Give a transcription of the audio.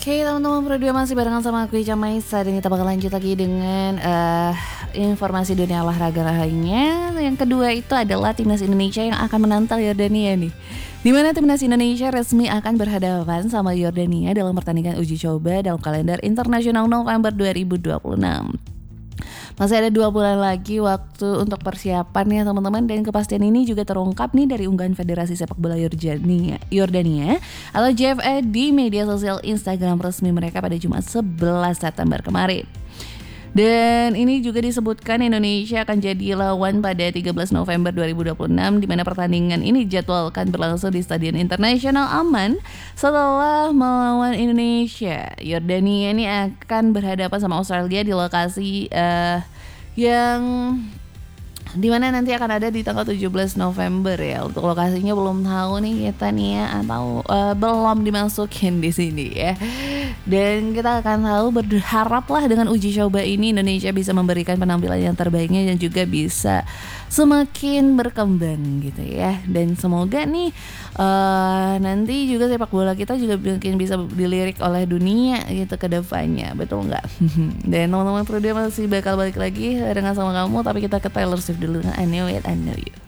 Oke teman-teman, berdua masih barengan sama aku Ica Maisa. Dan kita bakal lanjut lagi dengan informasi dunia olahraga lainnya. Yang kedua itu adalah timnas Indonesia yang akan menantang Yordania nih, dimana timnas Indonesia resmi akan berhadapan sama Yordania dalam pertandingan uji coba dalam kalender internasional November 2026. Masih ada 2 bulan lagi waktu untuk persiapan ya teman-teman. Dan kepastian ini juga terungkap nih dari unggahan Federasi Sepak Bola Yordania atau JFA di media sosial Instagram resmi mereka pada Jumat 11 September kemarin. Dan ini juga disebutkan Indonesia akan jadi lawan pada 13 November 2026, di mana pertandingan ini dijadwalkan berlangsung di Stadion Internasional Amman. Setelah melawan Indonesia, Yordania ini akan berhadapan sama Australia di lokasi yang dimana nanti akan ada di tanggal 17 November ya. Untuk lokasinya belum tahu nih kita nih ya, atau belum dimasukin di sini ya. Dan kita akan tahu, berharaplah dengan uji coba ini Indonesia bisa memberikan penampilan yang terbaiknya dan juga bisa semakin berkembang gitu ya. Dan semoga nih nanti juga sepak bola kita juga mungkin bisa dilirik oleh dunia gitu ke depannya, betul nggak? Dan teman-teman, Prudya masih bakal balik lagi dengan sama kamu, tapi kita ke Taylor Swift dulu. I Knew It, I Know You.